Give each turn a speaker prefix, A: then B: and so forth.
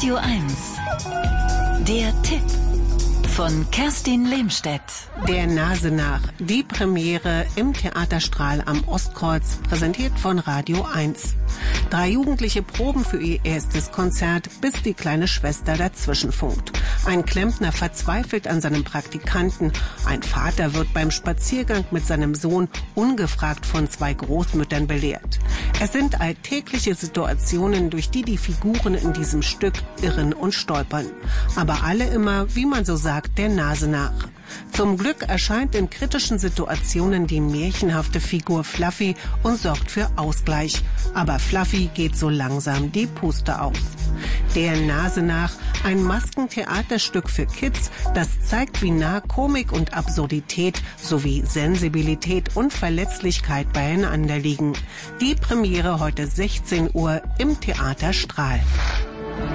A: Radio 1. Der Tipp von Kerstin Lehmstedt.
B: Der Nase nach. Die Premiere im Theaterstrahl am Ostkreuz, präsentiert von Radio 1. 3 Jugendliche proben für ihr erstes Konzert, bis die kleine Schwester dazwischen funkt. Ein Klempner verzweifelt an seinem Praktikanten. Ein Vater wird beim Spaziergang mit seinem Sohn ungefragt von 2 Großmüttern belehrt. Es sind alltägliche Situationen, durch die die Figuren in diesem Stück irren und stolpern. Aber alle immer, wie man so sagt, der Nase nach. Zum Glück erscheint in kritischen Situationen die märchenhafte Figur Fluffy und sorgt für Ausgleich. Aber Fluffy geht so langsam die Puste aus. Der Nase nach, ein Maskentheaterstück für Kids, das zeigt, wie nah Komik und Absurdität sowie Sensibilität und Verletzlichkeit beieinander liegen. Die Premiere heute 16 Uhr im Theaterstrahl.